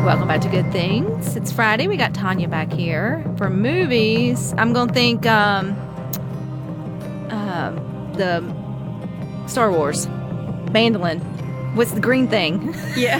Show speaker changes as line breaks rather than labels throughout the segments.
Welcome back to Good Things. It's Friday. We got Tanya back here for movies. I'm gonna think the Star Wars mandolin. What's the green thing?
Yeah.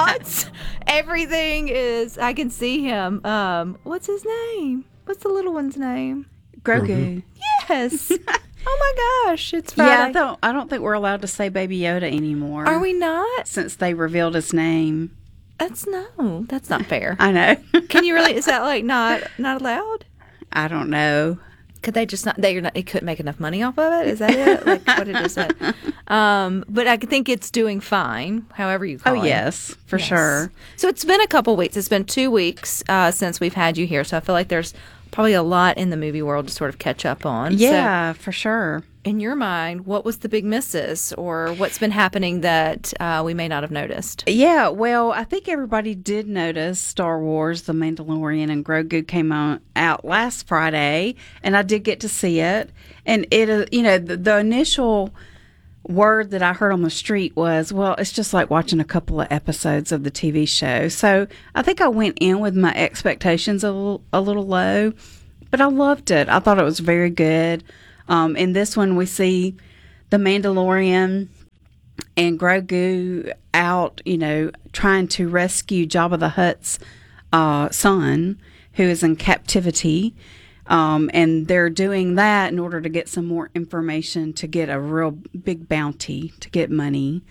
Everything is. I can see him. What's his name? What's the little one's name?
Grogu.
Yes. Oh my gosh! It's Friday.
Yeah, I don't think we're allowed to say Baby Yoda anymore.
Are we not?
Since they revealed his name.
That's not fair.
I know.
Can you really? Is that like not allowed?
I don't know.
Could they just not? They couldn't make enough money off of it. Is that it? Like what it is that? But I think it's doing fine. However you call it.
Oh yes, for sure.
So it's been a couple weeks. It's been 2 weeks since we've had you here. So I feel like there's probably a lot in the movie world to sort of catch up on.
Yeah, for sure.
In your mind, what was the big misses or what's been happening that we may not have noticed?
Yeah, well, I think everybody did notice Star Wars, The Mandalorian, and Grogu came out last Friday, and I did get to see it. And it, the initial word that I heard on the street was, well, it's just like watching a couple of episodes of the TV show. So I think I went in with my expectations a little low, but I loved it. I thought it was very good. In this one, we see the Mandalorian and Grogu out, trying to rescue Jabba the Hutt's son, who is in captivity. And they're doing that in order to get some more information to get a real big bounty, to get money,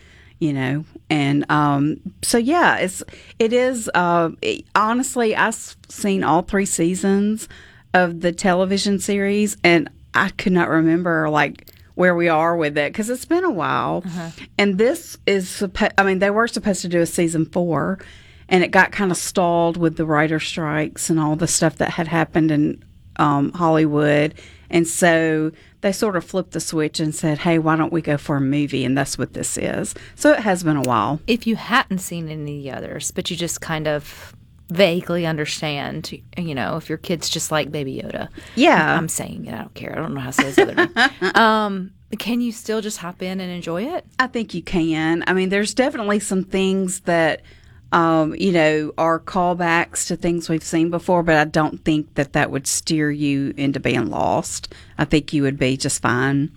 And so, yeah, it is. Honestly, I've seen all 3 seasons of the television series, and I could not remember where we are with it because it's been a while. Uh-huh. And this is they were supposed to do a season 4, and it got kind of stalled with the writer strikes and all the stuff that had happened in Hollywood. And so they sort of flipped the switch and said, hey, why don't we go for a movie? And that's what this is. So it has been a while.
If you hadn't seen any of the others, but you just kind of vaguely understand, if your kid's just like Baby Yoda.
Yeah.
I'm saying it. I don't care. I don't know how to say his other name. Can you still just hop in and enjoy it?
I think you can. I mean, there's definitely some things that, are callbacks to things we've seen before, but I don't think that would steer you into being lost. I think you would be just fine.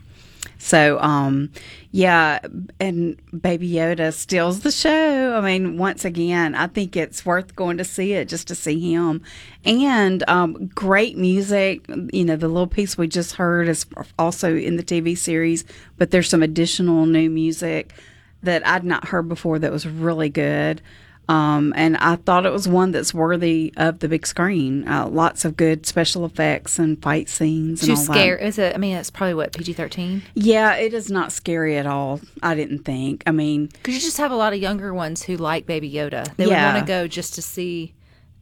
So, yeah, and Baby Yoda steals the show. I mean, once again, I think it's worth going to see it just to see him. And great music. The little piece we just heard is also in the TV series, but there's some additional new music that I'd not heard before that was really good. And I thought it was one that's worthy of the big screen. Lots of good special effects and fight scenes.
Too scary? Is it? I mean, it's probably what, PG-13?
Yeah, it is not scary at all. I didn't think. I mean,
because you just have a lot of younger ones who like Baby Yoda. They would want to go just to see.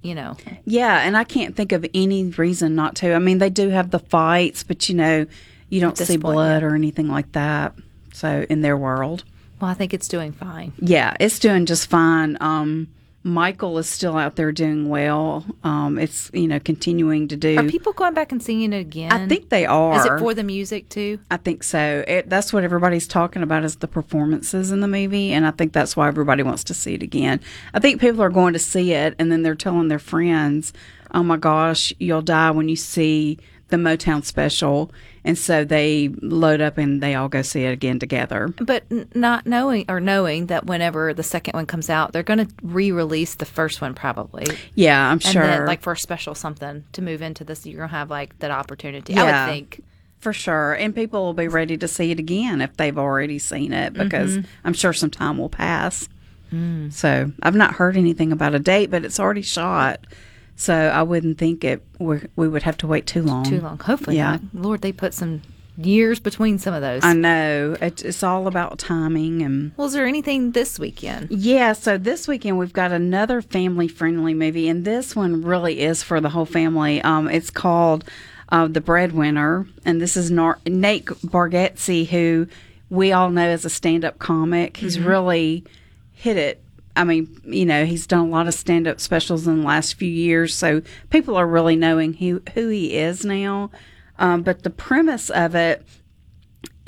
Yeah, and I can't think of any reason not to. I mean, they do have the fights, but you don't see blood or anything like that. So in their world.
Well, I think it's doing fine.
Yeah, it's doing just fine. Michael is still out there doing well. It's, continuing to do.
Are people going back and seeing it again?
I think they are.
Is it for the music, too?
I think so. That's what everybody's talking about is the performances in the movie, and I think that's why everybody wants to see it again. I think people are going to see it, and then they're telling their friends, oh, my gosh, you'll die when you see the Motown special. And so they load up and they all go see it again together.
But not knowing that whenever the second one comes out, they're going to re-release the first one probably.
Yeah, I'm sure.
And then, for a special something to move into this, you're going to have that opportunity.
Yeah,
I would think.
For sure. And people will be ready to see it again if they've already seen it because I'm sure some time will pass. Mm. So I've not heard anything about a date, but it's already shot. So I wouldn't think we would have to wait too long.
Too long. Hopefully not. Lord, they put some years between some of those.
I know. It's all about timing.
Well, is there anything this weekend?
Yeah, so this weekend we've got another family-friendly movie, and this one really is for the whole family. It's called The Breadwinner, and this is Nate Bargatze, who we all know as a stand-up comic. He's really hit it. I mean, he's done a lot of stand-up specials in the last few years, so people are really knowing who he is now. But the premise of it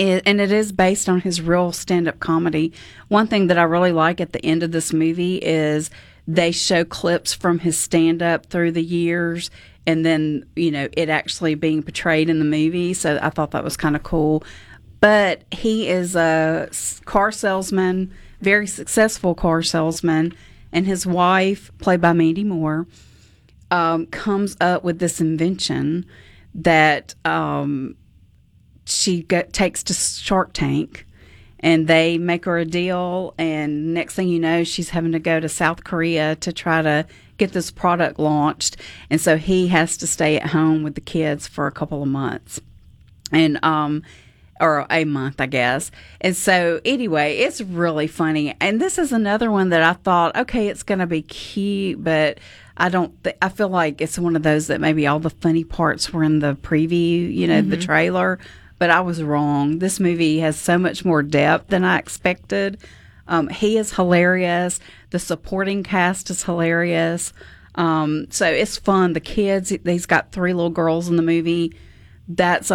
And it is based on his real stand-up comedy. One thing that I really like at the end of this movie is they show clips from his stand-up through the years, and then, it actually being portrayed in the movie. So I thought that was kind of cool. But he is a car salesman, very successful car salesman, and his wife, played by Mandy Moore, comes up with this invention that takes to Shark Tank, and they make her a deal, and next thing you know, she's having to go to South Korea to try to get this product launched, and so he has to stay at home with the kids for a couple of months, and or a month, I guess. And so anyway, it's really funny, and this is another one that I thought, okay, it's going to be cute, but I feel like it's one of those that maybe all the funny parts were in the preview, the trailer. But I was wrong. This movie has so much more depth than I expected. He is hilarious. The supporting cast is hilarious. So it's fun. The kids, he's got 3 little girls in the movie. They're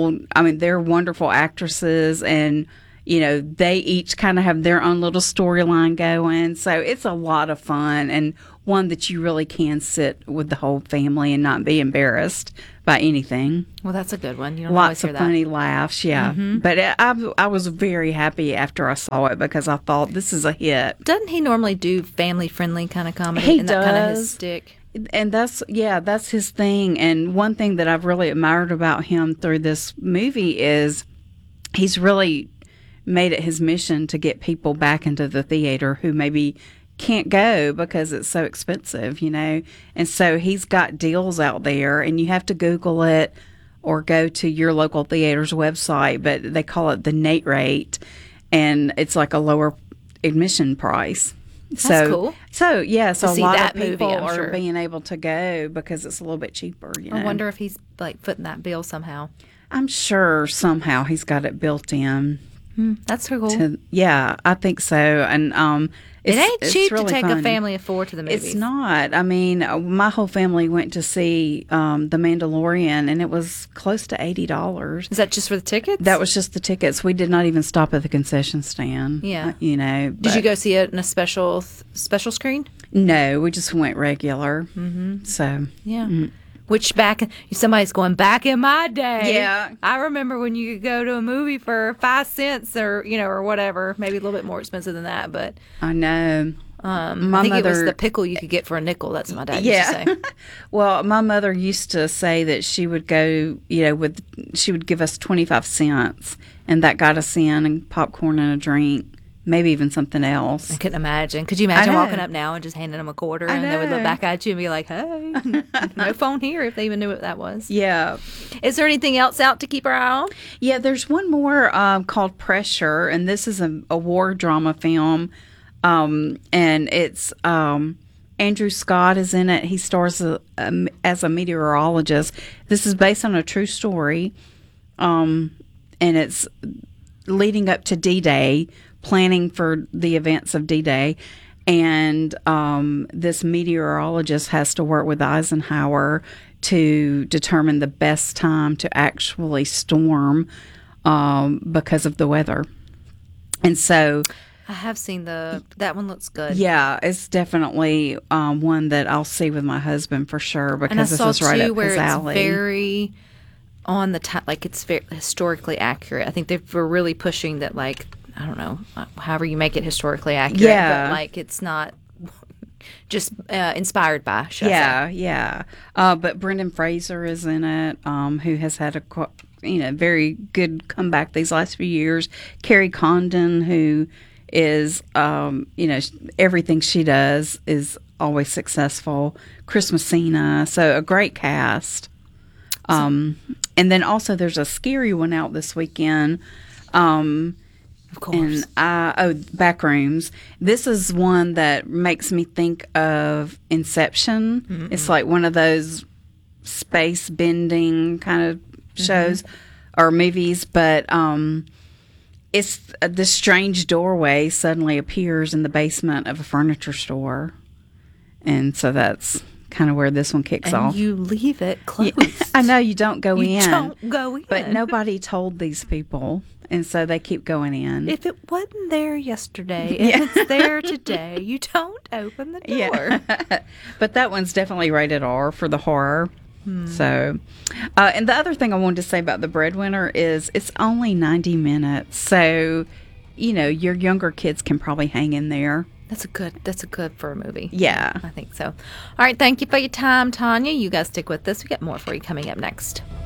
wonderful actresses, and they each kind of have their own little storyline going. So it's a lot of fun, and one that you really can sit with the whole family and not be embarrassed by anything.
Well, that's a good one. You don't
Lots
always hear
of
that.
funny laughs, yeah. Mm-hmm. But I was very happy after I saw it because I thought this is a hit.
Doesn't he normally do family-friendly kind of comedy?
He
and
does.
That kind of his stick?
And that's his thing. And one thing that I've really admired about him through this movie is he's really made it his mission to get people back into the theater who maybe can't go because it's so expensive, and so he's got deals out there, and you have to Google it or go to your local theater's website, but they call it the Nate rate, and it's like a lower admission price.
That's cool.
So a lot of people
I'm
are
sure.
being able to go because it's a little bit cheaper.
I wonder if he's like footing that bill somehow.
I'm sure somehow he's got it built in.
That's cool.
I think so. And
it ain't cheap
really
to take
fun.
a family of 4 to the movies.
It's not. I mean, my whole family went to see The Mandalorian, and it was close to $80.
Is that just for the tickets?
That was just the tickets. We did not even stop at the concession stand.
Yeah.
Did
you go see it in a special screen?
No, we just went regular. Mm-hmm. So.
Yeah. Mm-hmm. Which somebody's going back in my day.
Yeah.
I remember when you could go to a movie for 5 cents or whatever, maybe a little bit more expensive than that, but
I know.
I think it was the pickle you could get for a nickel. That's what my dad used to say.
Well, my mother used to say that she would go, she would give us 25 cents, and that got us in and popcorn and a drink. Maybe even something else.
I couldn't imagine. Could you imagine walking up now and just handing them a quarter and they would look back at you and be like, hey, no phone here, if they even knew what that was.
Yeah.
Is there anything else out to keep our eye on?
Yeah, there's one more called Pressure, and this is a war drama film. And it's Andrew Scott is in it. He stars as a meteorologist. This is based on a true story. And it's leading up to D-Day, planning for the events of D-Day, and this meteorologist has to work with Eisenhower to determine the best time to actually storm because of the weather. And so
I have seen that one looks good.
Yeah, it's definitely one that I'll see with my husband for sure, because this is right up his alley.
It's very on the top, like it's very historically accurate. I think they were really pushing that, like, I don't know, however you make it historically accurate, but like it's not just inspired by.
Yeah. But Brendan Fraser is in it, who has had a very good comeback these last few years. Carrie Condon, who is everything she does is always successful. Chris Messina, so a great cast. And then also there's a scary one out this weekend.
Of course.
And Backrooms. This is one that makes me think of Inception. Mm-mm. It's like one of those space bending kind of shows or movies, but it's this strange doorway suddenly appears in the basement of a furniture store, and so that's kind of where this one kicks off.
You leave it closed.
I know you don't go in.
Don't go in.
But nobody told these people. and so they keep going in.
If it wasn't there yesterday, if it's there today, you don't open the door.
Yeah. But that one's definitely rated R for the horror. So, and the other thing I wanted to say about The Breadwinner is it's only 90 minutes. So, your younger kids can probably hang in there.
That's a good for a movie.
Yeah.
I think so. All right. Thank you for your time, Tanya. You guys stick with us. We got more for you coming up next.